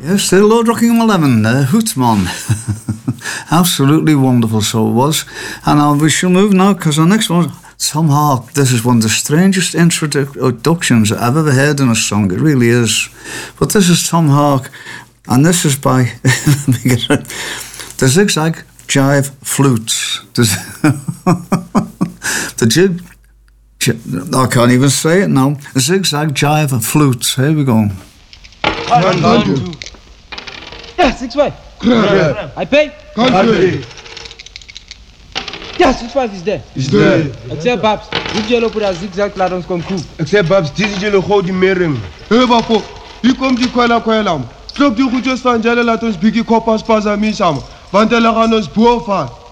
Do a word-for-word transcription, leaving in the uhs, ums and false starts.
Yes, the Lord Rockingham eleven, uh, Hootman. Absolutely wonderful, so it was. And uh, we shall move now, because our next one, Tom Hawk. This is one of the strangest introductions I've ever heard in a song. It really is. But this is Tom Hawk, and this is by let me get it, the Zigzag Jive Flutes. The jig... I can't even say it now. Zigzag Jive Flutes. Here we go. One, one, two. Yeah, six five. Yeah. I pay. Country. Yeah, six five is there. Is there. Except Babs. Dit jullie op dat zigzag laat ons komen koop. Except Babs, dit is jullie gouden mering. Hé, Bafo. Hier komt die kwela kwela. Slop die goedjes van jullie, laat ons biggie koppers pas aan mij samen. Want jullie gaan ons boven.